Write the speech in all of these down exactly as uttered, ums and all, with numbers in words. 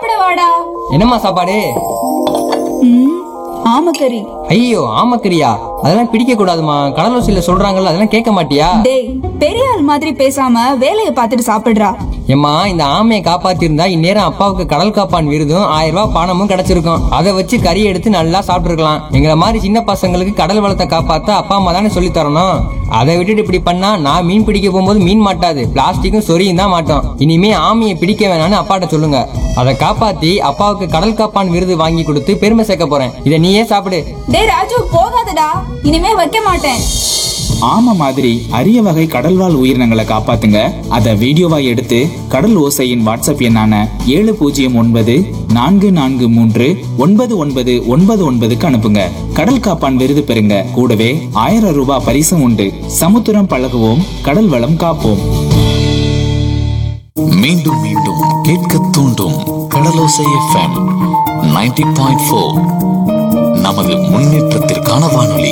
சாப்பிட வாடா. என்னம்மா சாப்பாடு? ம், ஆமக்கறி. ஐயோ ஆமக்கரியா? அதெல்லாம் பிடிக்க கூடாதுமா. கடலோசியில சொல்றாங்கல்ல, அதெல்லாம் கேட்க மாட்டியா? டேய், பெரிய ஆள் மாதிரி பேசாம வேலையை பார்த்துட்டு சாப்பிடுறா. ஏம்மா, இந்த ஆமையை காப்பாத்திருந்தா இந்நேரம் அப்பாவுக்கு கடல் காப்பான் விருதும் ஆயிரம் ரூபாய் பணமும் கிடைச்சிருக்கும். அதை வச்சு கறி எடுத்து நல்லா சாப்பிட்டுருக்கலாம். எங்களை மாதிரி சின்ன பசங்களுக்கு கடல் வளத்தை காப்பாத்த அப்பா அம்மா தானே சொல்லி தரணும். அதை விட்டுட்டு இப்படி பண்ணா நான் மீன் பிடிக்க போகும்போது மீன் மாட்டாது, பிளாஸ்டிக்கும் சொரியும் தான் மாட்டோம். இனிமே ஆமையை பிடிக்க வேணாம்னு அப்பாட்ட சொல்லுங்க. அதை காப்பாத்தி அப்பாவுக்கு கடல் காப்பான் விருது வாங்கி கொடுத்து பெருமை சேர்க்க போறேன். இதை நீயே சாப்பிடு. டேய் ராஜு, போகாதடா. இனிமே வைக்க மாட்டேன். ஆமை மாதிரி அரிய வகை கடல்வாழ் உயிரினங்களை காப்பாத்துங்க. அதை வீடியோவா எடுத்து கடல் ஓசையின் வாட்ஸ்அப் எண்ணான ஏழு பூஜ்ஜியம் ஒன்பது நான்கு நான்கு மூன்று ஒன்பது ஒன்பது ஒன்பது ஒன்பதுக்கு அனுப்புங்க. கடல் காப்பான் விருது பெறுங்க. கூடவே ஆயிரம் ரூபாய் பரிசும் உண்டு. சமுத்திரம் பழகுவோம், கடல் வளம் காப்போம். மீண்டும் மீண்டும் கேட்க தூண்டும் கடலோசை எஃப்எம் நைன்டி பாயிண்ட் ஃபோர். நமது முன்னேற்றத்திற்கான வானொலி.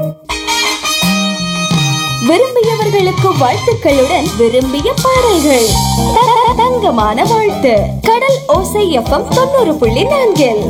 விரும்பியவர்களுக்கு வாழ்த்துக்களுடன் விரும்பிய பாடல்கள். தங்கமான வாழ்த்து. கடல் ஓசை எஃப்எம் தொண்ணூறு புள்ளி நான்கில்.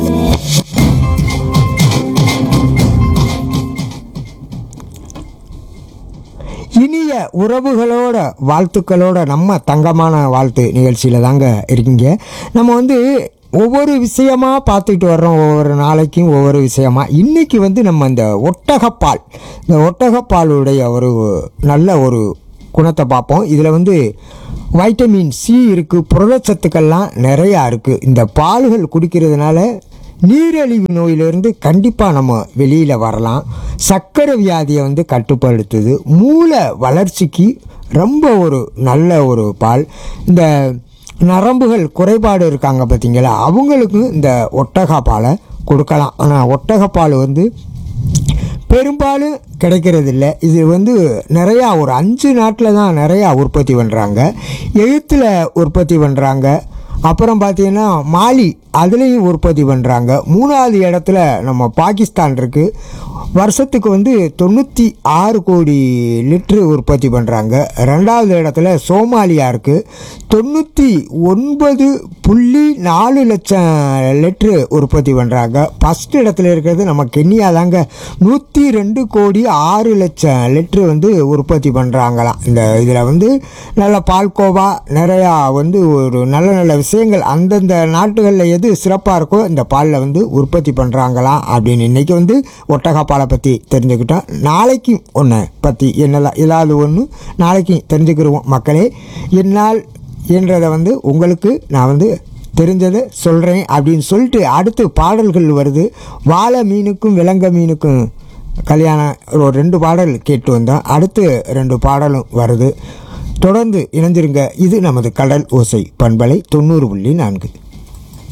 இனிய உறவுகளோட வாழ்த்துக்களோட நம்ம தங்கமான வாழ்த்து நிகழ்ச்சியில் தாங்க இருக்கீங்க. நம்ம வந்து ஒவ்வொரு விஷயமா பார்த்துட்டு வர்றோம், ஒவ்வொரு நாளைக்கும் ஒவ்வொரு விஷயமா. இன்றைக்கி வந்து நம்ம இந்த ஒட்டகப்பால், இந்த ஒட்டகப்பாலுடைய ஒரு நல்ல ஒரு குணத்தை பார்ப்போம். இதில் வந்து வைட்டமின் சி இருக்குது, புரதச்சத்துக்கள்லாம் நிறையா இருக்குது. இந்த பால்கள் குடிக்கிறதுனால நீரிழிவு நோயிலிருந்து கண்டிப்பாக நம்ம வெளியில் வரலாம். சர்க்கரை வியாதியை வந்து கட்டுப்படுத்துது. மூளை வளர்ச்சிக்கு ரொம்ப ஒரு நல்ல ஒரு பால். இந்த நரம்புகள் குறைபாடு இருக்காங்க பார்த்தீங்களா, அவங்களுக்கு இந்த ஒட்டக பாலை கொடுக்கலாம். ஆனால் ஒட்டகப்பால் வந்து பெரும்பாலும் கிடைக்கிறதில்ல. இது வந்து நிறையா ஒரு அஞ்சு நாட்டில் தான் நிறையா உற்பத்தி பண்ணுறாங்க. எழுத்தில் உற்பத்தி பண்ணுறாங்க. அப்புறம் பார்த்திங்கன்னா மாலி, அதுலேயும் உற்பத்தி பண்ணுறாங்க. மூணாவது இடத்துல நம்ம பாகிஸ்தான் இருக்குது. வருஷத்துக்கு வந்து தொண்ணூற்றி ஆறு கோடி லிட்ரு உற்பத்தி பண்ணுறாங்க. ரெண்டாவது இடத்துல சோமாலியா இருக்குது, தொண்ணூற்றி ஒன்பது புள்ளி நாலு லட்சம் லிட்ரு உற்பத்தி பண்ணுறாங்க. ஃபஸ்ட் இடத்துல இருக்கிறது நம்ம கென்யா தாங்க, நூற்றி ரெண்டு கோடி ஆறு லட்சம் லிட்ரு வந்து உற்பத்தி பண்ணுறாங்களாம். இந்த இதில் வந்து நல்ல பால்கோவா நிறையா வந்து ஒரு நல்ல நல்ல விஷயங்கள் அந்தந்த நாட்டுகளில் எது சிறப்பாக இருக்கோ இந்த பாலில் வந்து உற்பத்தி பண்ணுறாங்களாம் அப்படின்னு இன்றைக்கி வந்து ஒட்டக பாலை பற்றி தெரிஞ்சுக்கிட்டோம். நாளைக்கு ஒன்று பற்றி என்னெல்லாம் ஏதாவது ஒன்று நாளைக்கு தெரிஞ்சுக்கிடுவோம் மக்களே. என்னால் என்றதை வந்து உங்களுக்கு நான் வந்து தெரிஞ்சதை சொல்கிறேன் அப்படின்னு சொல்லிட்டு அடுத்து பாடல்கள் வருது. வாழை மீனுக்கும் விலங்க மீனுக்கும் கல்யாணம் ஒரு ரெண்டு பாடல் கேட்டு வந்தோம். அடுத்து ரெண்டு பாடலும் வருது. தொடர்ந்து இணைஞ்சிருங்க. இது நமது கடல் ஓசை பண்பலை தொண்ணூறு புள்ளி நான்கு.